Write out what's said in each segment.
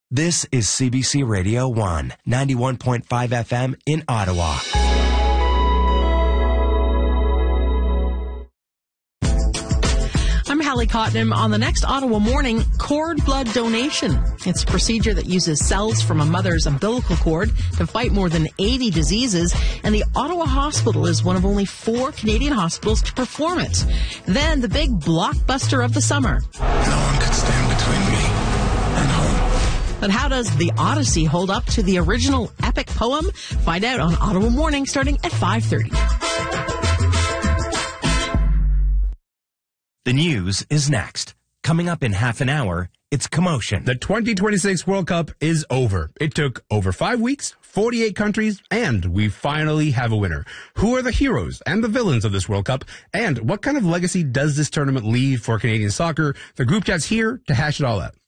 This is CBC Radio 1, 91.5 FM in Ottawa. I'm Hallie Cotnam. On the next Ottawa Morning, cord blood donation. It's a procedure that uses cells from a mother's umbilical cord to fight more than 80 diseases, and the Ottawa Hospital is one of only 4 Canadian hospitals to perform it. Then the big blockbuster of the summer. No one could stand between me and home. But how does the Odyssey hold up to the original epic poem? Find out on Ottawa Morning starting at 5:30. The news is next. Coming up in half an hour, it's Commotion. The 2026 World Cup is over. It took over 5 weeks, 48 countries, and we finally have a winner. Who are the heroes and the villains of this World Cup? And what kind of legacy does this tournament leave for Canadian soccer? The group chat's here to hash it all out.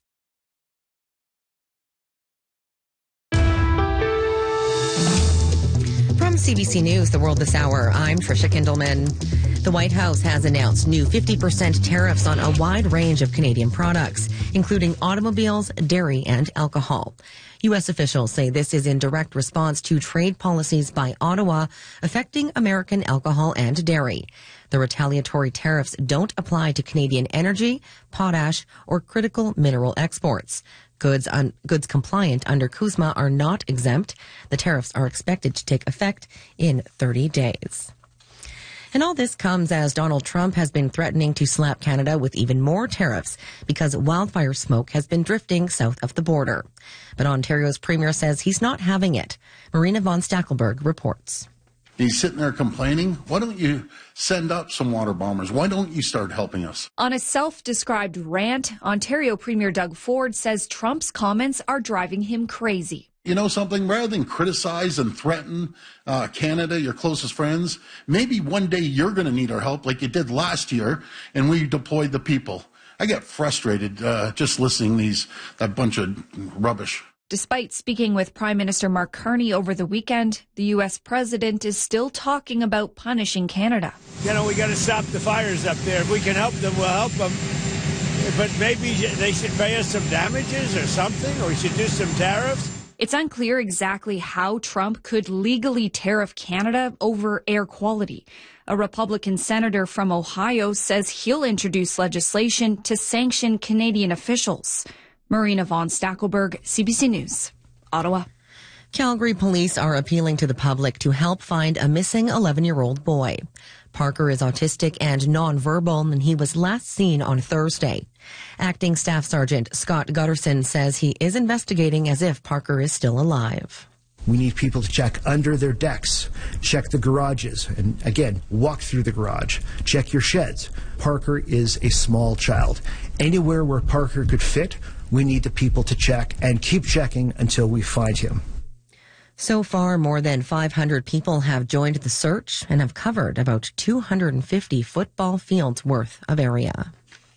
From CBC News, The World This Hour, I'm Tricia Kindelman. The White House has announced new 50% tariffs on a wide range of Canadian products, including automobiles, dairy, and alcohol. U.S. officials say this is in direct response to trade policies by Ottawa affecting American alcohol and dairy. The retaliatory tariffs don't apply to Canadian energy, potash, or critical mineral exports. Goods compliant under CUSMA are not exempt. The tariffs are expected to take effect in 30 days. And all this comes as Donald Trump has been threatening to slap Canada with even more tariffs because wildfire smoke has been drifting south of the border. But Ontario's premier says he's not having it. Marina von Stackelberg reports. He's sitting there complaining. Why don't you send up some water bombers? Why don't you start helping us? On a self-described rant, Ontario Premier Doug Ford says Trump's comments are driving him crazy. You know something? Rather than criticize and threaten Canada, your closest friends, maybe one day you're going to need our help like you did last year, and we deployed the people. I get frustrated just listening to that bunch of rubbish. Despite speaking with Prime Minister Mark Carney over the weekend, the U.S. president is still talking about punishing Canada. You know, we got to stop the fires up there. If we can help them, we'll help them. But maybe they should pay us some damages or something, or we should do some tariffs. It's unclear exactly how Trump could legally tariff Canada over air quality. A Republican senator from Ohio says he'll introduce legislation to sanction Canadian officials. Marina von Stackelberg, CBC News, Ottawa. Calgary police are appealing to the public to help find a missing 11-year-old boy. Parker is autistic and nonverbal, and he was last seen on Thursday. Acting Staff Sergeant Scott Gutterson says he is investigating as if Parker is still alive. We need people to check under their decks, check the garages, and again, walk through the garage, check your sheds. Parker is a small child. Anywhere where Parker could fit, we need the people to check and keep checking until we find him. So far, more than 500 people have joined the search and have covered about 250 football fields worth of area.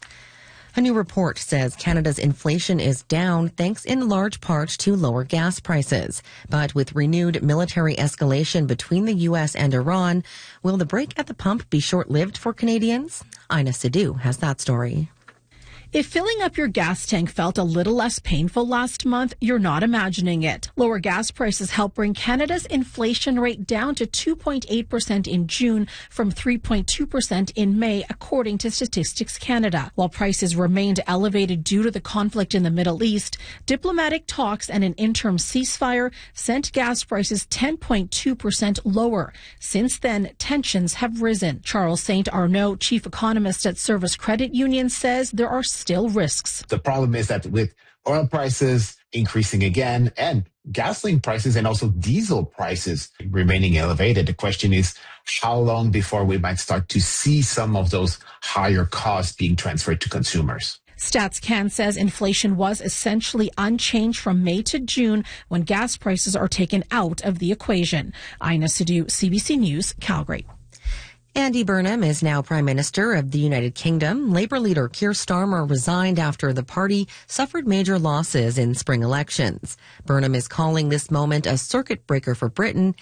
A new report says Canada's inflation is down thanks in large part to lower gas prices. But with renewed military escalation between the U.S. and Iran, will the break at the pump be short-lived for Canadians? Ina Sidhu has that story. If filling up your gas tank felt a little less painful last month, you're not imagining it. Lower gas prices help bring Canada's inflation rate down to 2.8% in June from 3.2% in May, according to Statistics Canada. While prices remained elevated due to the conflict in the Middle East, diplomatic talks and an interim ceasefire sent gas prices 10.2% lower. Since then, tensions have risen. Charles St. Arnaud, chief economist at Service Credit Union, says there are still risks. The problem is that with oil prices increasing again and gasoline prices and also diesel prices remaining elevated, the question is how long before we might start to see some of those higher costs being transferred to consumers. StatsCan says inflation was essentially unchanged from May to June when gas prices are taken out of the equation. Ina Sidhu, CBC News, Calgary. Andy Burnham is now Prime Minister of the United Kingdom. Labour leader Keir Starmer resigned after the party suffered major losses in spring elections. Burnham is calling this moment a circuit breaker for Britain